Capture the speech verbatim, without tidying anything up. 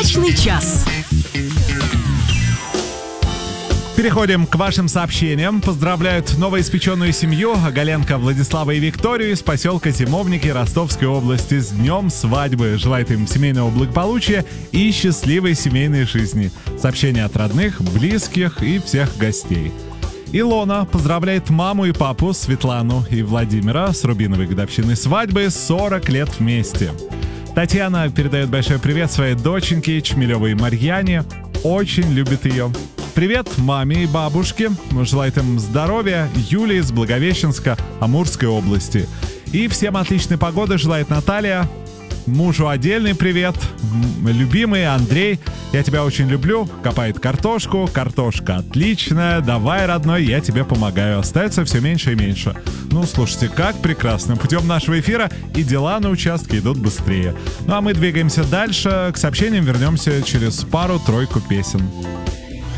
Дачный час. Переходим к вашим сообщениям. Поздравляют новоиспеченную семью Оголенко Владислава и Викторию из поселка Зимовники Ростовской области с днем свадьбы. Желает им семейного благополучия и счастливой семейной жизни. Сообщения от родных, близких и всех гостей. Илона поздравляет маму и папу Светлану и Владимира с рубиновой годовщиной свадьбы, сорок лет вместе. Татьяна передает большой привет своей доченьке Чмелевой Марьяне. Очень любит ее. Привет маме и бабушке. Желает им здоровья. Юлия из Благовещенска, Амурской области. И всем отличной погоды желает Наталья. Мужу отдельный привет. Любимый Андрей, я тебя очень люблю. Копает картошку. Картошка отличная. Давай, родной, я тебе помогаю. Остается все меньше и меньше. Ну, слушайте, как прекрасно. Путем нашего эфира и дела на участке идут быстрее. Ну, а мы двигаемся дальше. К сообщениям вернемся через пару-тройку песен.